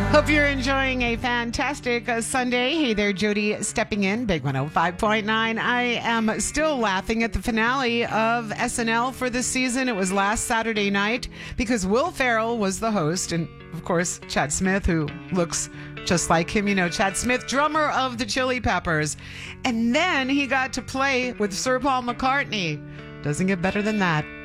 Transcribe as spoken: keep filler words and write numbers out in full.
Hope you're enjoying a fantastic uh, Sunday. Hey there, Jody stepping in, Big one oh five point nine. I am still laughing at the finale of S N L for this season. It was last Saturday night because Will Ferrell was the host, and of course, Chad Smith, who looks just like him, you know, Chad Smith, drummer of the Chili Peppers. And then he got to play with Sir Paul McCartney. Doesn't get better than that.